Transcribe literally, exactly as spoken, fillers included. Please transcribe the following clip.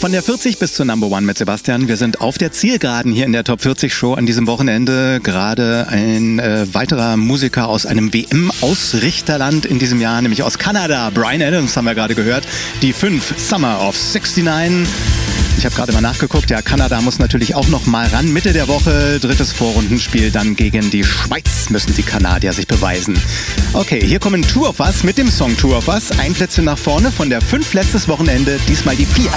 Von der vierzig bis zur Number One mit Sebastian. Wir sind auf der Zielgeraden hier in der Top vierzig Show an diesem Wochenende. Gerade ein äh, weiterer Musiker aus einem W M-Ausrichterland in diesem Jahr, nämlich aus Kanada. Bryan Adams haben wir gerade gehört. Die fünf, Summer of sixty-nine. Ich habe gerade mal nachgeguckt, ja, Kanada muss natürlich auch noch mal ran. Mitte der Woche, drittes Vorrundenspiel dann gegen die Schweiz müssen die Kanadier sich beweisen. Okay, hier kommen Two of Us mit dem Song Two of Us. Ein Plätzchen nach vorne von der fünf letztes Wochenende, diesmal die vier.